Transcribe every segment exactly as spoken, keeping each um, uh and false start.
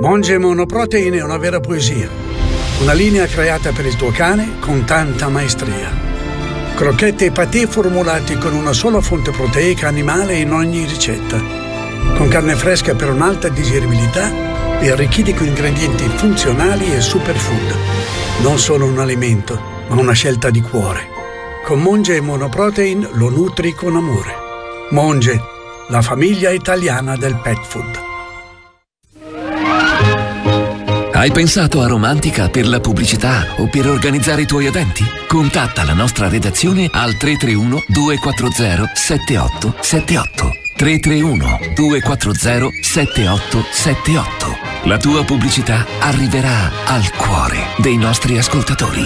Monge Monoprotein è una vera poesia. Una linea creata per il tuo cane con tanta maestria. Crocchette e patè formulati con una sola fonte proteica animale in ogni ricetta. Con carne fresca per un'alta digeribilità e arricchiti con ingredienti funzionali e superfood. Non solo un alimento, ma una scelta di cuore. Con Monge Monoprotein lo nutri con amore. Monge, la famiglia italiana del pet food. Hai pensato a Romantica per la pubblicità o per organizzare i tuoi eventi? Contatta la nostra redazione al tre tre uno due quattro zero sette otto sette otto. tre tre uno due quattro zero sette otto sette otto. La tua pubblicità arriverà al cuore dei nostri ascoltatori.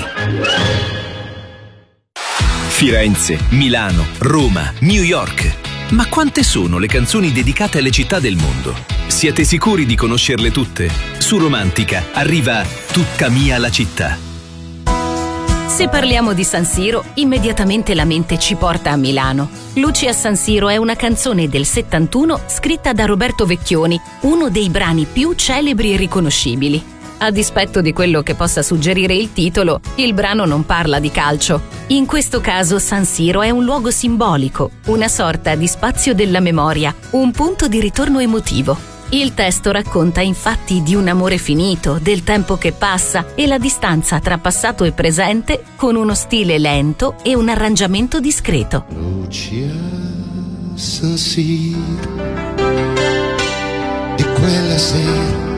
Firenze, Milano, Roma, New York. Ma quante sono le canzoni dedicate alle città del mondo? Siete sicuri di conoscerle tutte? Su Romantica arriva Tutta mia la città. Se parliamo di San Siro, immediatamente la mente ci porta a Milano. Luci a San Siro è una canzone del settantuno scritta da Roberto Vecchioni, uno dei brani più celebri e riconoscibili. A dispetto di quello che possa suggerire il titolo, il brano non parla di calcio. In questo caso San Siro è un luogo simbolico, una sorta di spazio della memoria, un punto di ritorno emotivo. Il testo racconta infatti di un amore finito, del tempo che passa e la distanza tra passato e presente, con uno stile lento e un arrangiamento discreto. Luci a San Siro e quella sera